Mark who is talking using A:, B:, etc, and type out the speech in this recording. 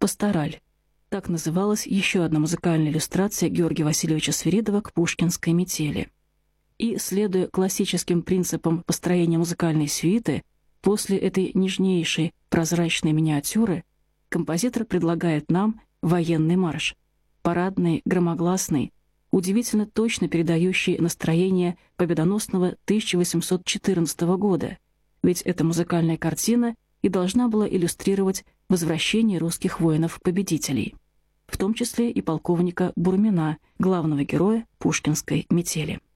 A: «Пастораль». Так называлась еще одна музыкальная иллюстрация Георгия Васильевича Свиридова к пушкинской «Метели». И, следуя классическим принципам построения музыкальной сюиты, после этой нежнейшей прозрачной миниатюры композитор предлагает нам военный марш, парадный, громогласный, удивительно точно передающий настроение победоносного 1814 года, ведь эта музыкальная картина и должна была иллюстрировать возвращение русских воинов-победителей, в том числе и полковника Бурмина, главного героя пушкинской «Метели».